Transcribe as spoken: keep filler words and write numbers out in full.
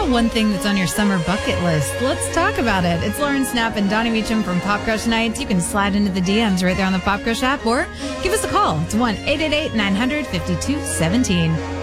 about one thing that's on your summer bucket list? Let's talk about it. It's Lauren Snap and Donnie Meacham from Pop Crush Nights. You can slide into the D Ms right there on the Pop Crush app or give us a call. It's one eight eight eight, nine hundred, fifty-two seventeen.